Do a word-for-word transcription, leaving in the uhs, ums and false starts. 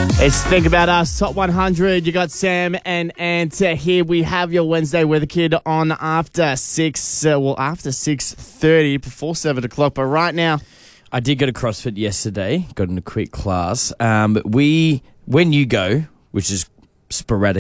It's Think About Us, Top one hundred. You got Sam and Ant. Uh, here we have your Wednesday Weather Kid on after six, uh, well, after six thirty, before seven o'clock. But right now, I did go to CrossFit yesterday, got in a quick class. Um, we, when you go, which is sporadic,